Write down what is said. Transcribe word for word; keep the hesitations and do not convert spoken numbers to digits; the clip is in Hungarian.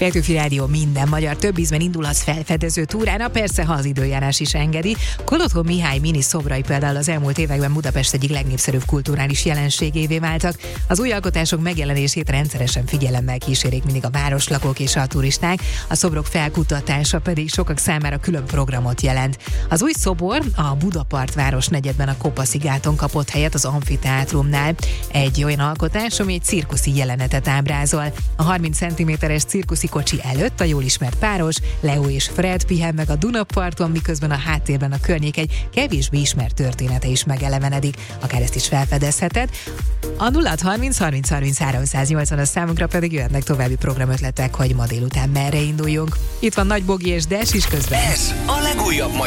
Petőfi Rádió minden magyar több ízben indulhatsz felfedező túrára, persze, ha az időjárás is engedi. Kolotthon Mihály mini szobrai például az elmúlt években Budapest egyik legnépszerűbb kulturális jelenségévé váltak. Az új alkotások megjelenését rendszeresen figyelemmel kísérik mindig a városlakók és a turisták, a szobrok felkutatása pedig sokak számára külön programot jelent. Az új szobor a Budapart városnegyedben a Kopaszigáton kapott helyet az Amfiteátrumnál. Egy olyan alkotás, ami egy cirkuszi jelenetet ábrázol. A harminc centiméteres cirkuszi kocsi előtt a jól ismert páros, Leo és Fred pihen meg a Dunaparton, miközben a háttérben a környék egy kevésbé ismert története is megelevenedik. Akár ezt is felfedezheted. A nulla harminc harminc harminchárom száznyolcvan a számunkra pedig jöhetnek további programötletek, hogy ma délután merre induljunk. Itt van Nagy Bogi és Des is közben. Ez a legújabb